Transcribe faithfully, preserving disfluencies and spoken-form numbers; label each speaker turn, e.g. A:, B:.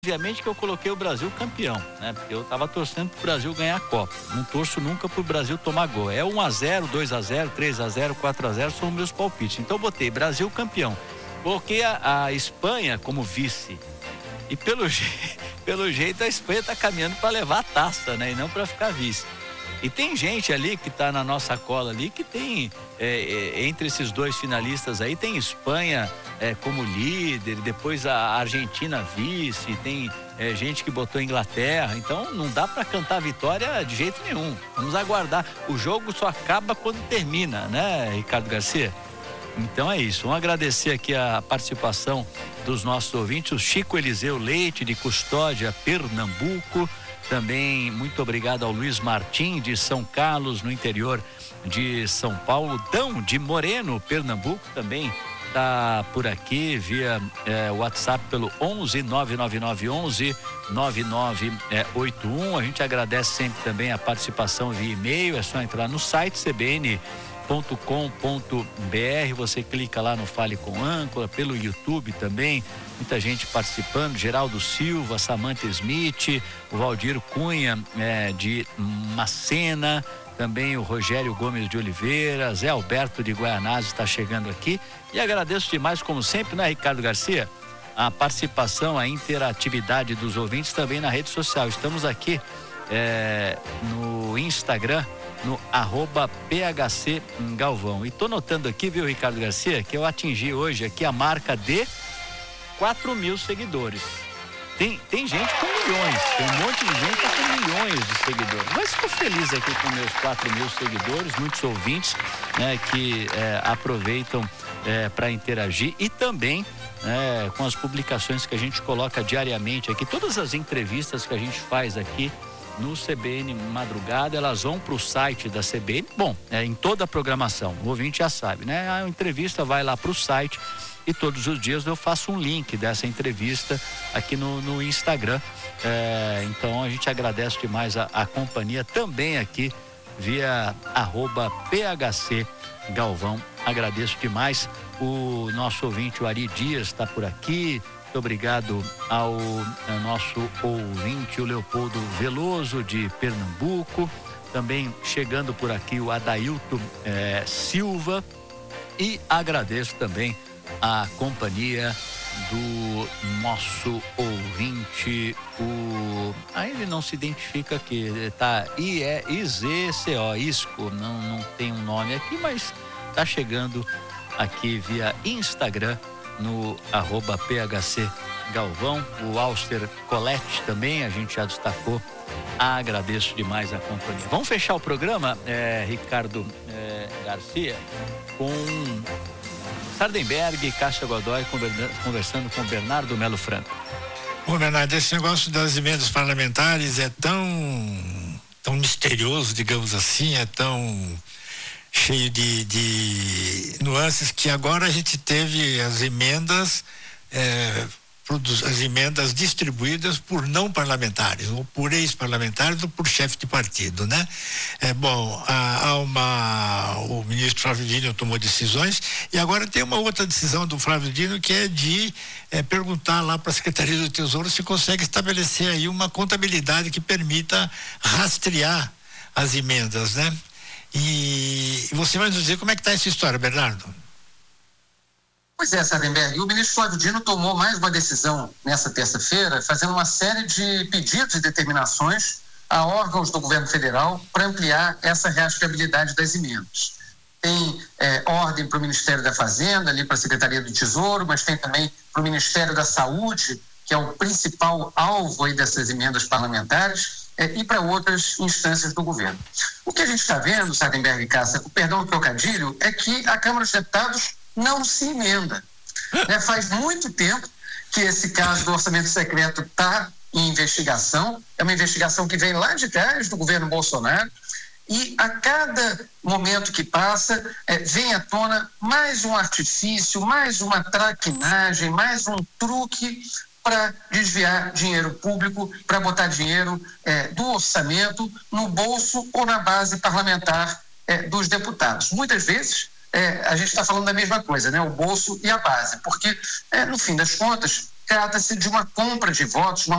A: Obviamente que eu coloquei o Brasil campeão, né? Porque eu tava torcendo pro Brasil ganhar a Copa. Não torço nunca pro Brasil tomar gol. É um a zero, dois a zero, três a zero, quatro a zero, são os meus palpites. Então eu botei Brasil campeão. Coloquei a, a Espanha como vice. E pelo, je... pelo jeito a Espanha tá caminhando para levar a taça, né? E não para ficar vice. E tem gente ali que tá na nossa cola ali que tem, é, é, entre esses dois finalistas aí, tem Espanha é, como líder, depois a Argentina vice, tem é, gente que botou Inglaterra, então não dá para cantar vitória de jeito nenhum. Vamos aguardar. O jogo só acaba quando termina, né, Ricardo Garcia? Então é isso. Vamos agradecer aqui a participação dos nossos ouvintes, o Chico Eliseu Leite, de Custódia, Pernambuco. Também muito obrigado ao Luiz Martim, de São Carlos, no interior de São Paulo. Dão, de Moreno, Pernambuco, também está por aqui via é, WhatsApp pelo onze nove nove nove onze nove nove oito um. A gente agradece sempre também a participação via e-mail. É só entrar no site c b n ponto com ponto b r, você clica lá no Fale com Âncora, pelo YouTube também, muita gente participando, Geraldo Silva, Samantha Smith, o Valdir Cunha é, de Macena, também o Rogério Gomes de Oliveira, Zé Alberto de Guaianazes está chegando aqui, e agradeço demais, como sempre, né, Ricardo Garcia, a participação, a interatividade dos ouvintes também na rede social. Estamos aqui é, no Instagram, no arroba P H C Galvão. E tô notando aqui, viu, Ricardo Garcia, que eu atingi hoje aqui a marca de quatro mil seguidores. Tem, tem gente com milhões, tem um monte de gente com milhões de seguidores. Mas estou feliz aqui com meus quatro mil seguidores, muitos ouvintes, né, que é, aproveitam é, para interagir e também é, com as publicações que a gente coloca diariamente aqui, todas as entrevistas que a gente faz aqui no C B N Madrugada, elas vão para o site da C B N, bom, é, em toda a programação, o ouvinte já sabe, né? A entrevista vai lá para o site e todos os dias eu faço um link dessa entrevista aqui no, no Instagram, é, então a gente agradece demais a, a companhia também aqui via arroba P H C Galvão, agradeço demais. O nosso ouvinte, o Ari Dias, está por aqui. Muito obrigado ao, ao nosso ouvinte, o Leopoldo Veloso, de Pernambuco. Também chegando por aqui o Adailton eh, Silva. E agradeço também a companhia do nosso ouvinte, o... Ah, ele não se identifica aqui, tá? I E Z C O, Isco, não, não tem um nome aqui, mas tá chegando aqui via Instagram, no arroba P H C Galvão. O Auster Colette também, a gente já destacou. Agradeço demais a companhia. Vamos fechar o programa, é, Ricardo é, Garcia, com Sardenberg e Cássia Godoy conversando com Bernardo Melo Franco.
B: Bom, Bernardo, esse negócio das emendas parlamentares é tão, tão misterioso, digamos assim, é tão cheio de, de nuances, que agora a gente teve as emendas é, as emendas distribuídas por não parlamentares, ou por ex-parlamentares, ou por chefe de partido, né? É, bom, há, há uma, o ministro Flávio Dino tomou decisões, e agora tem uma outra decisão do Flávio Dino, que é de é, perguntar lá para a Secretaria do Tesouro se consegue estabelecer aí uma contabilidade que permita rastrear as emendas, né? E você vai nos dizer como é que está essa história, Bernardo?
C: Pois é, Sardenberg, o ministro Flávio Dino tomou mais uma decisão nessa terça-feira, fazendo uma série de pedidos e determinações a órgãos do governo federal para ampliar essa rastreabilidade das emendas. Tem é, ordem para o Ministério da Fazenda, ali para a Secretaria do Tesouro, mas tem também para o Ministério da Saúde, que é o principal alvo aí dessas emendas parlamentares, é, e para outras instâncias do governo. O que a gente está vendo, Sardenberg e Cássia, com perdão do trocadilho, é que a Câmara dos Deputados não se emenda. Né? Faz muito tempo que esse caso do orçamento secreto está em investigação, é uma investigação que vem lá de trás do governo Bolsonaro, e a cada momento que passa, é, vem à tona mais um artifício, mais uma traquinagem, mais um truque para desviar dinheiro público, para botar dinheiro é, do orçamento no bolso ou na base parlamentar é, dos deputados. Muitas vezes é, a gente está falando da mesma coisa, né? O bolso e a base, porque é, no fim das contas trata-se de uma compra de votos, uma